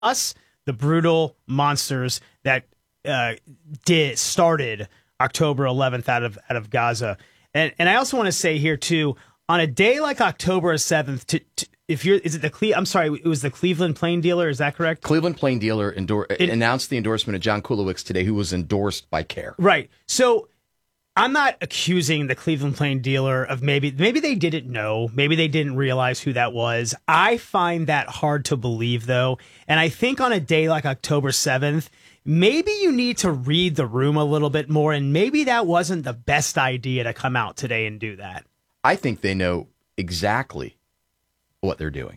Hamas, the brutal monsters that started October 11th out of Gaza. And I also want to say here too, on a day like October 7th, it was the Cleveland Plain Dealer, is that correct? Cleveland Plain Dealer announced the endorsement of John Kulowicz today, who was endorsed by CAIR. Right. So I'm not accusing the Cleveland Plain Dealer of maybe they didn't know, maybe they didn't realize who that was. I find that hard to believe, though. And I think on a day like October 7th, maybe you need to read the room a little bit more, and maybe that wasn't the best idea to come out today and do that. I think they know exactly what they're doing.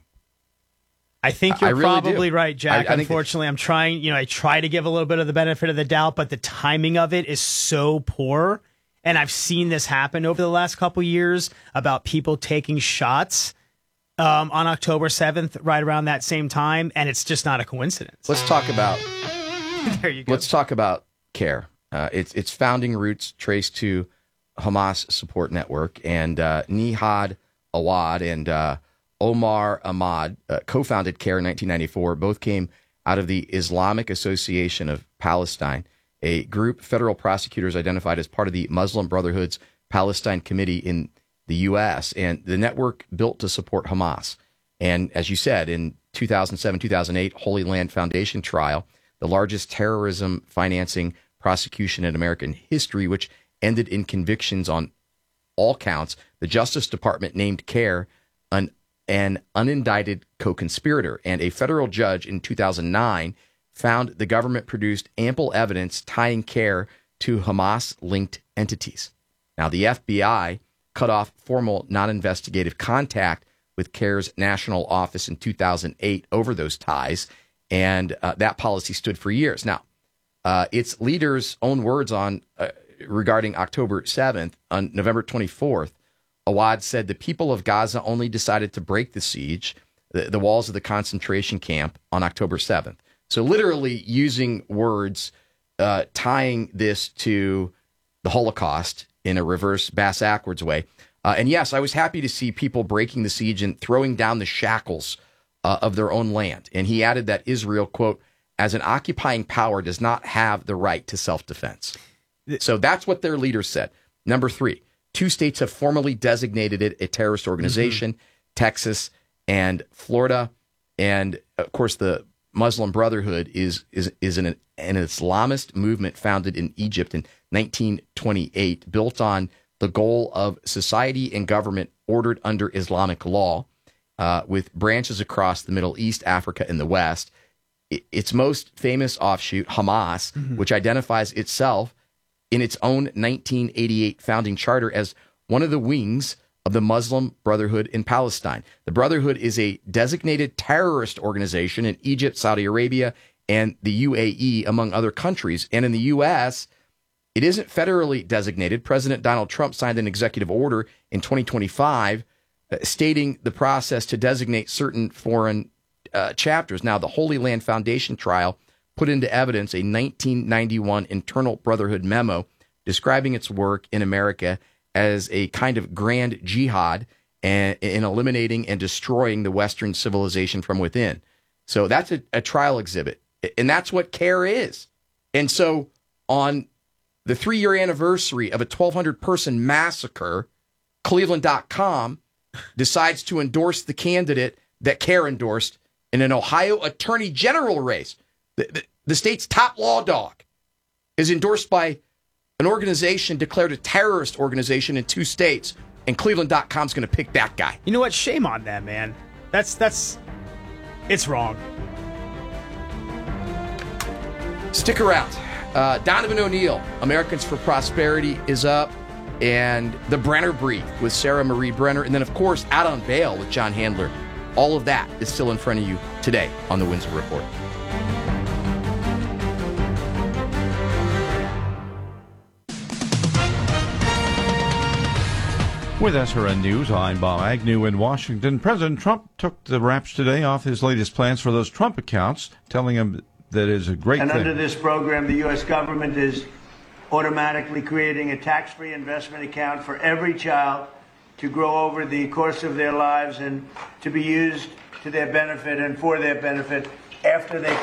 I think you're really probably do. right, Jack. Unfortunately, I'm trying, I try to give a little bit of the benefit of the doubt, but the timing of it is so poor. And I've seen this happen over the last couple years about people taking shots on October 7th, right around that same time. And it's just not a coincidence. Let's talk about there you go. Let's talk about CAIR. Its founding roots trace to Hamas Support Network, and Nihad Awad and Omar Ahmad co-founded CAIR in 1994. Both came out of the Islamic Association of Palestine, a group federal prosecutors identified as part of the Muslim Brotherhood's Palestine Committee in the U.S., and the network built to support Hamas. And as you said, in 2007-2008 Holy Land Foundation trial, the largest terrorism financing prosecution in American history, which ended in convictions on all counts, the Justice Department named CAIR an unindicted co-conspirator, and a federal judge in 2009 found the government produced ample evidence tying CAIR to Hamas-linked entities. Now, the FBI cut off formal non-investigative contact with CAIR's national office in 2008 over those ties, and that policy stood for years. Now, its leader's own words regarding October 7th, on November 24th, Awad said the people of Gaza only decided to break the siege, the walls of the concentration camp, on October 7th. So literally using words, tying this to the Holocaust in a reverse bass-ackwards way. And yes, I was happy to see people breaking the siege and throwing down the shackles of their own land. And he added that Israel, quote, as an occupying power, does not have the right to self-defense. So that's what their leader said. Number 3, 2 states have formally designated it a terrorist organization, Texas and Florida. And, of course, the Muslim Brotherhood is an Islamist movement founded in Egypt in 1928, built on the goal of society and government ordered under Islamic law, with branches across the Middle East, Africa, and the West. Its most famous offshoot, Hamas, which identifies itself in its own 1988 founding charter as one of the wings of the Muslim Brotherhood in Palestine. The Brotherhood is a designated terrorist organization in Egypt, Saudi Arabia, and the UAE, among other countries. And in the U.S., it isn't federally designated. President Donald Trump signed an executive order in 2025 stating the process to designate certain foreign chapters. Now, the Holy Land Foundation trial put into evidence a 1991 Internal Brotherhood memo describing its work in America as a kind of grand jihad in eliminating and destroying the Western civilization from within. So that's a trial exhibit, and that's what CAIR is. And so on the 3-year anniversary of a 1,200-person massacre, Cleveland.com decides to endorse the candidate that CAIR endorsed in an Ohio attorney general race. The state's top law dog is endorsed by an organization declared a terrorist organization in 2 states, and Cleveland.com's going to pick that guy. You know what? Shame on them, man. It's wrong. Stick around. Donovan O'Neill, Americans for Prosperity, is up, and The Brenner Brief with Sarah Marie Brenner, and then, of course, Out on Bail with John Handler. All of that is still in front of you today on the Windsor Report. With SRN News, I'm Bob Agnew in Washington. President Trump took the wraps today off his latest plans for those Trump accounts, telling him that is a great thing. And under this program, the U.S. government is automatically creating a tax-free investment account for every child to grow over the course of their lives and to be used to their benefit and for their benefit after they